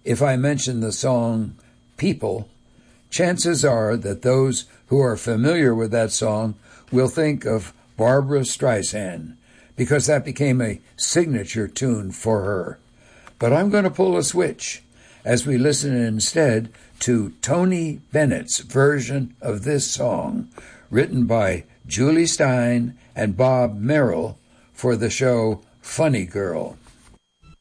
if I mention the song People, chances are that those who are familiar with that song will think of Barbra Streisand, because that became a signature tune for her. But I'm going to pull a switch as we listen instead to Tony Bennett's version of this song, written by Julie Stein and Bob Merrill for the show Funny Girl.